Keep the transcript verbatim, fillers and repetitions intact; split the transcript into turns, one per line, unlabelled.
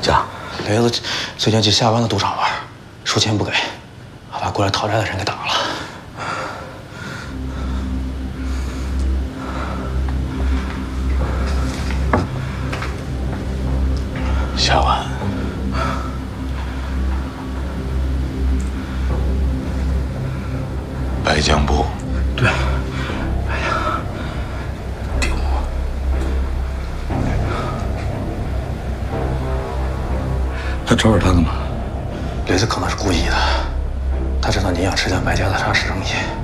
家，雷子最近去下班的赌场玩，输钱不给，还把过来讨债的人给打了。
下晚，白江部。
对。哎呀，丢！
他招惹他干嘛？
雷子可能是故意的，他知道你想吃下白家的沙石生意。